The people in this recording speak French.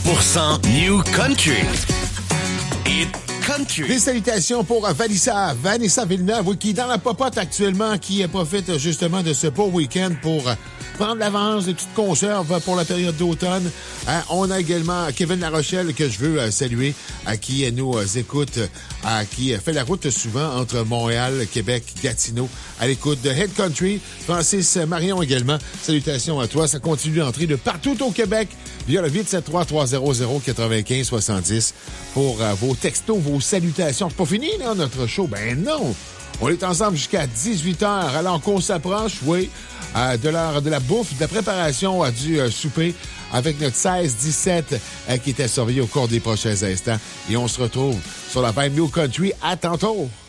100% New Country. Hit Country. Des salutations pour Vanessa Villeneuve, qui est dans la popote actuellement, qui profite justement de ce beau week-end pour prendre l'avance de petites conserves pour la période d'automne. On a également Kevin Larochelle, que je veux saluer, qui nous écoute, qui fait la route souvent entre Montréal, Québec, Gatineau, à l'écoute de Head Country. Francis Marion également, salutations à toi. Ça continue d'entrer de partout au Québec via le 873-300-9570 pour vos textos, vos salutations. C'est pas fini, là, notre show? Ben non! On est ensemble jusqu'à 18h, alors qu'on s'approche, oui, de l'heure de la bouffe, de la préparation du souper avec notre 16-17 qui était surveillé au cours des prochains instants. Et on se retrouve sur la vibe New Country. À tantôt!